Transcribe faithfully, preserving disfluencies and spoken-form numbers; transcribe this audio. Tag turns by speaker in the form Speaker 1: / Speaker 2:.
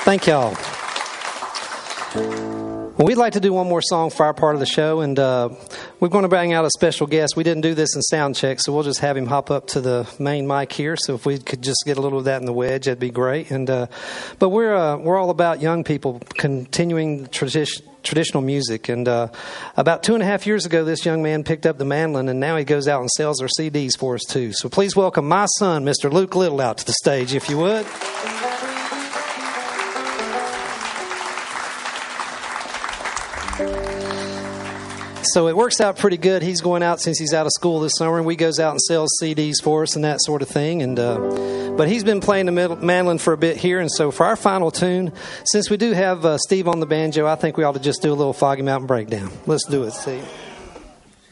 Speaker 1: Thank y'all. Well, we'd like to do one more song for our part of the show, and uh, we're going to bring out a special guest. We didn't do this in sound check, so we'll just have him hop up to the main mic here. So if we could just get a little of that in the wedge, that'd be great. And uh, but we're uh, we're all about young people continuing tradition. traditional music. And uh, about two and a half years ago, this young man picked up the mandolin, and now he goes out and sells our C Ds for us, too. So please welcome my son, Mister Luke Little, out to the stage, if you would. So it works out pretty good. He's going out since he's out of school this summer, and we goes out and sells C Ds for us and that sort of thing. And uh, but he's been playing the mandolin for a bit here, and so for our final tune, since we do have uh, Steve on the banjo, I think we ought to just do a little Foggy Mountain Breakdown. Let's do it, Steve.